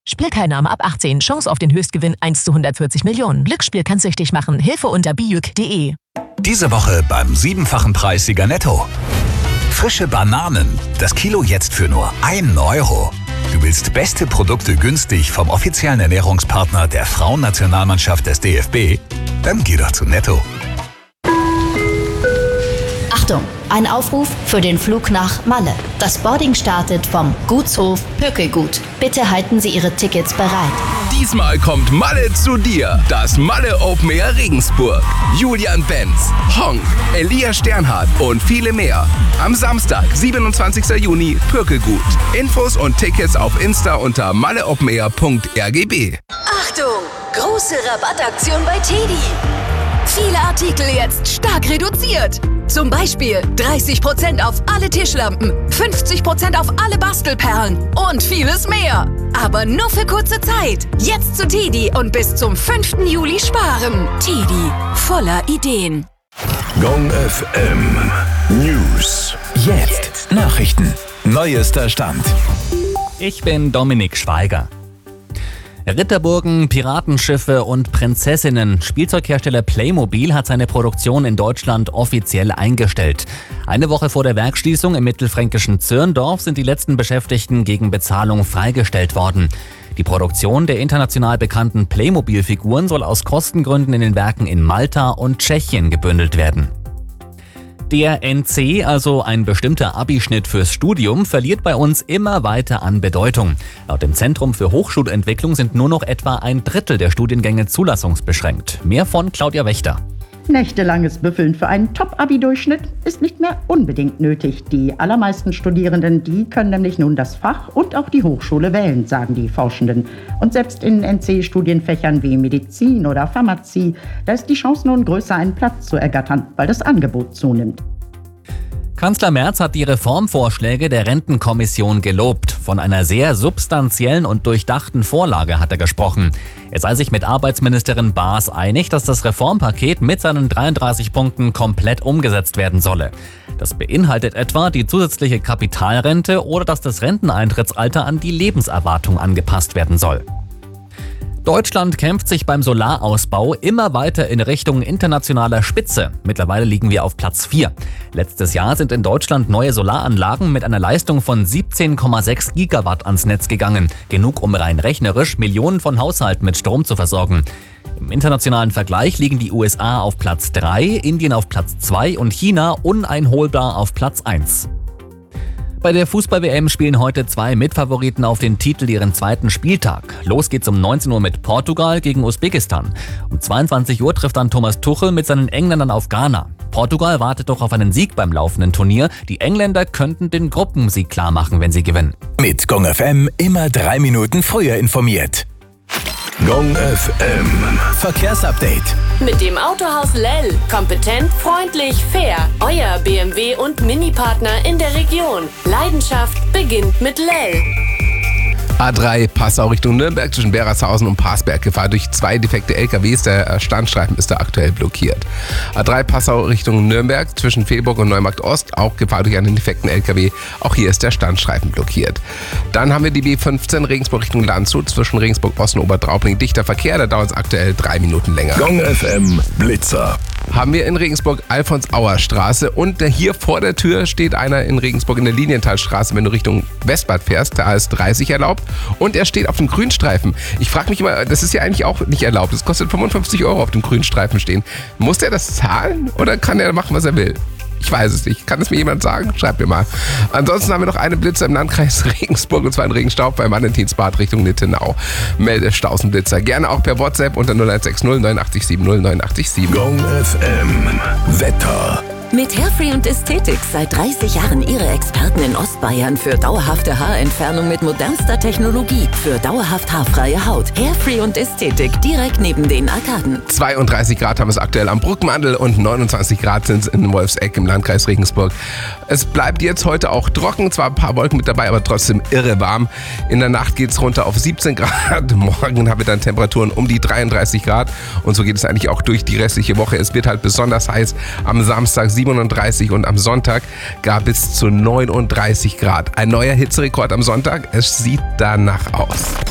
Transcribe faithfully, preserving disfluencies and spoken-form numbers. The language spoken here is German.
Spielteilnahme ab achtzehn. Chance auf den Höchstgewinn eins zu hundertvierzig Millionen. Glücksspiel kann süchtig machen. Hilfe unter bijuk punkt de. Diese Woche beim siebenfachen Preissieger Netto. Frische Bananen. Das Kilo jetzt für nur einen Euro. Du willst beste Produkte günstig vom offiziellen Ernährungspartner der Frauennationalmannschaft des D F B? Dann geh doch zu Netto. Achtung, ein Aufruf für den Flug nach Malle. Das Boarding startet vom Gutshof Pökelgut. Bitte halten Sie Ihre Tickets bereit. Diesmal kommt Malle zu dir. Das Malle Open Air Regensburg. Julian Benz, Honk, Elia Sternhardt und viele mehr. Am Samstag, siebenundzwanzigsten Juni, Pökelgut. Infos und Tickets auf Insta unter malleopenair punkt r g b. Achtung, große Rabattaktion bei Teddy. Viele Artikel jetzt stark reduziert. Zum Beispiel dreißig Prozent auf alle Tischlampen, fünfzig Prozent auf alle Bastelperlen und vieles mehr. Aber nur für kurze Zeit. Jetzt zu Teddy und bis zum fünften Juli sparen. Teddy, voller Ideen. Gong F M News. Jetzt Nachrichten. Neuester Stand. Ich bin Dominik Schweiger. Ritterburgen, Piratenschiffe und Prinzessinnen. Spielzeughersteller Playmobil hat seine Produktion in Deutschland offiziell eingestellt. Eine Woche vor der Werksschließung im mittelfränkischen Zirndorf sind die letzten Beschäftigten gegen Bezahlung freigestellt worden. Die Produktion der international bekannten Playmobil-Figuren soll aus Kostengründen in den Werken in Malta und Tschechien gebündelt werden. Der N C, also ein bestimmter Abischnitt fürs Studium, verliert bei uns immer weiter an Bedeutung. Laut dem Zentrum für Hochschulentwicklung sind nur noch etwa ein Drittel der Studiengänge zulassungsbeschränkt. Mehr von Claudia Wächter. Nächtelanges Büffeln für einen Top-Abi-Durchschnitt ist nicht mehr unbedingt nötig. Die allermeisten Studierenden, die können nämlich nun das Fach und auch die Hochschule wählen, sagen die Forschenden. Und selbst in N C-Studienfächern wie Medizin oder Pharmazie, da ist die Chance nun größer, einen Platz zu ergattern, weil das Angebot zunimmt. Kanzler Merz hat die Reformvorschläge der Rentenkommission gelobt. Von einer sehr substanziellen und durchdachten Vorlage hat er gesprochen. Er sei sich mit Arbeitsministerin Baas einig, dass das Reformpaket mit seinen dreiunddreißig Punkten komplett umgesetzt werden solle. Das beinhaltet etwa die zusätzliche Kapitalrente oder dass das Renteneintrittsalter an die Lebenserwartung angepasst werden soll. Deutschland kämpft sich beim Solarausbau immer weiter in Richtung internationaler Spitze. Mittlerweile liegen wir auf Platz vier. Letztes Jahr sind in Deutschland neue Solaranlagen mit einer Leistung von siebzehn Komma sechs Gigawatt ans Netz gegangen. Genug, um rein rechnerisch Millionen von Haushalten mit Strom zu versorgen. Im internationalen Vergleich liegen die U S A auf Platz drei, Indien auf Platz zwei und China uneinholbar auf Platz eins. Bei der Fußball-W M spielen heute zwei Mitfavoriten auf den Titel ihren zweiten Spieltag. Los geht's um neunzehn Uhr mit Portugal gegen Usbekistan. Um zweiundzwanzig Uhr trifft dann Thomas Tuchel mit seinen Engländern auf Ghana. Portugal wartet doch auf einen Sieg beim laufenden Turnier. Die Engländer könnten den Gruppensieg klar machen, wenn sie gewinnen. Mit Gong F M immer drei Minuten früher informiert. Gong F M Verkehrsupdate. Mit dem Autohaus Lell. Kompetent, freundlich, fair. Euer B M W und Mini-Partner in der Region. Leidenschaft beginnt mit Lell. A drei Passau Richtung Nürnberg zwischen Berershausen und Parsberg. Gefahr durch zwei defekte L K Ws. Der Standstreifen ist da aktuell blockiert. A drei Passau Richtung Nürnberg zwischen Fehlburg und Neumarkt Ost. Auch Gefahr durch einen defekten L K W. Auch hier ist der Standstreifen blockiert. Dann haben wir die B fünfzehn Regensburg Richtung Landshut zwischen Regensburg Ost und Obertraubling. Dichter Verkehr, da dauert es aktuell drei Minuten länger. Gong F M Blitzer. Haben wir in Regensburg Alfons-Auer Straße und hier vor der Tür steht einer in Regensburg in der Linientalstraße, wenn du Richtung Westbad fährst, da ist dreißig erlaubt und er steht auf dem Grünstreifen. Ich frage mich immer, das ist ja eigentlich auch nicht erlaubt, das kostet fünfundfünfzig Euro auf dem Grünstreifen stehen. Muss der das zahlen oder kann er machen, was er will? Ich weiß es nicht. Kann es mir jemand sagen? Schreibt mir mal. Ansonsten haben wir noch eine Blitzer im Landkreis Regensburg und zwar in Regenstaub beim Valentinsbad Richtung Nittenau. Melde Stausenblitzer. Gerne auch per WhatsApp unter null eins sechs null neun acht sieben null neun acht sieben. Gong F M Wetter. Mit Hairfree und Ästhetik seit dreißig Jahren Ihre Experten in Ostbayern für dauerhafte Haarentfernung mit modernster Technologie. Für dauerhaft haarfreie Haut. Hairfree und Ästhetik direkt neben den Arkaden. zweiunddreißig Grad haben wir es aktuell am Bruckmandel und neunundzwanzig Grad sind es in Wolfsegg im Landkreis Regensburg. Es bleibt jetzt heute auch trocken, zwar ein paar Wolken mit dabei, aber trotzdem irre warm. In der Nacht geht es runter auf siebzehn Grad. Morgen haben wir dann Temperaturen um die dreiunddreißig Grad und so geht es eigentlich auch durch die restliche Woche. Es wird halt besonders heiß am Samstag siebenunddreißig und am Sonntag gar bis zu neununddreißig Grad. Ein neuer Hitzerekord am Sonntag. Es sieht danach aus.